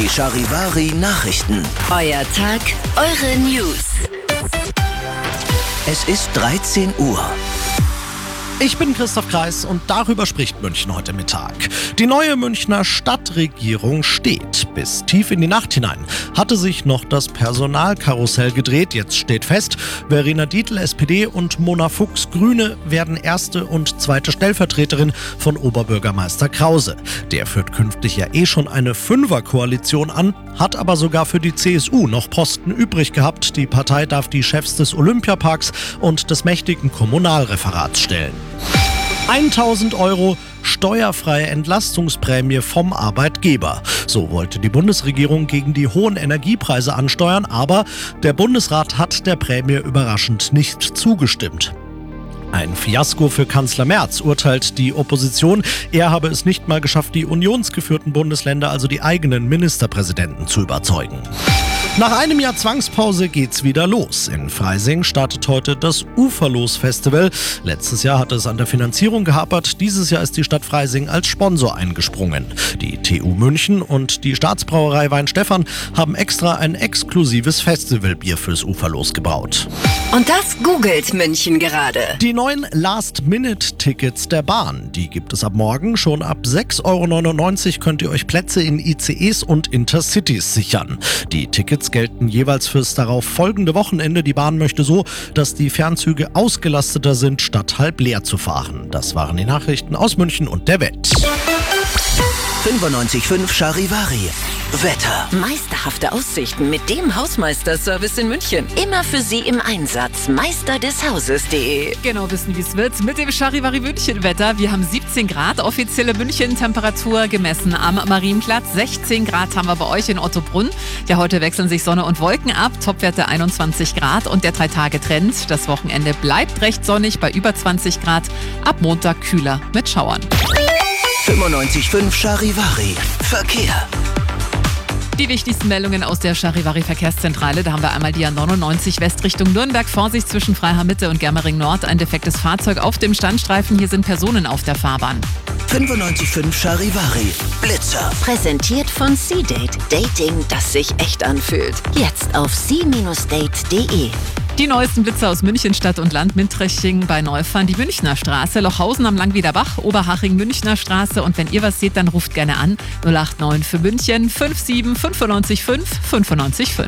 Die Charivari Nachrichten. Euer Tag, eure News. Es ist 13 Uhr. Ich bin Christoph Kreis und darüber spricht München heute Mittag. Die neue Münchner Stadtregierung steht. Bis tief in die Nacht hinein hatte sich noch das Personalkarussell gedreht. Jetzt steht fest, Verena Dietl, SPD und Mona Fuchs, Grüne, werden erste und zweite Stellvertreterin von Oberbürgermeister Krause. Der führt künftig ja schon eine Fünferkoalition an, hat aber sogar für die CSU noch Posten übrig gehabt. Die Partei darf die Chefs des Olympiaparks und des mächtigen Kommunalreferats stellen. 1.000 Euro steuerfreie Entlastungsprämie vom Arbeitgeber. So wollte die Bundesregierung gegen die hohen Energiepreise ansteuern, aber der Bundesrat hat der Prämie überraschend nicht zugestimmt. Ein Fiasko für Kanzler Merz, urteilt die Opposition. Er habe es nicht mal geschafft, die unionsgeführten Bundesländer, also die eigenen Ministerpräsidenten, zu überzeugen. Nach einem Jahr Zwangspause geht's wieder los. In Freising startet heute das Uferlos-Festival. Letztes Jahr hatte es an der Finanzierung gehapert. Dieses Jahr ist die Stadt Freising als Sponsor eingesprungen. Die TU München und die Staatsbrauerei Weinstefan haben extra ein exklusives Festivalbier fürs Uferlos gebraut. Und das googelt München gerade. Die neuen Last-Minute-Tickets der Bahn, die gibt es ab morgen. Schon ab 6,99 € könnt ihr euch Plätze in ICEs und Intercities sichern. Die Tickets gelten jeweils fürs darauf folgende Wochenende. Die Bahn möchte so, dass die Fernzüge ausgelasteter sind, statt halb leer zu fahren. Das waren die Nachrichten aus München und der Welt. 95.5 Charivari. Wetter. Meisterhafte Aussichten mit dem Hausmeisterservice in München. Immer für Sie im Einsatz. Meisterdeshauses.de. Genau wissen, wie es wird mit dem Charivari München-Wetter. Wir haben 17 Grad, offizielle München-Temperatur gemessen am Marienplatz. 16 Grad haben wir bei euch in Ottobrunn. Ja, heute wechseln sich Sonne und Wolken ab. Topwerte 21 Grad und der 3-Tage-Trend. Das Wochenende bleibt recht sonnig bei über 20 Grad. Ab Montag kühler mit Schauern. 95.5 Charivari. Verkehr. Die wichtigsten Meldungen aus der Charivari Verkehrszentrale. Da haben wir einmal die A99 West Richtung Nürnberg. Vorsicht zwischen Freiham Mitte und Germering Nord. Ein defektes Fahrzeug auf dem Standstreifen. Hier sind Personen auf der Fahrbahn. 95.5 Charivari. Blitzer. Präsentiert von C-Date. Dating, das sich echt anfühlt. Jetzt auf c-date.de. Die neuesten Blitzer aus München, Stadt und Land, Mintreching bei Neufahren, die Münchner Straße, Lochhausen am Langwieder Bach, Oberhaching, Münchner Straße. Und wenn ihr was seht, dann ruft gerne an. 089 für München 57 95 5 95 5.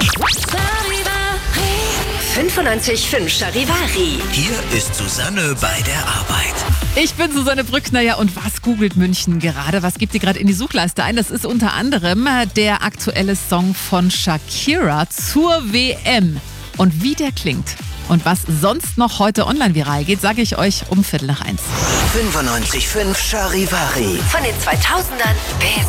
95.5 Charivari. Hier ist Susanne bei der Arbeit. Ich bin Susanne Brückner, ja, und was googelt München gerade? Was gibt ihr gerade in die Suchleiste ein? Das ist unter anderem der aktuelle Song von Shakira zur WM. Und wie der klingt und was sonst noch heute online viral geht, sage ich euch um 1:15. 95.5 Charivari. Von den 2000ern bis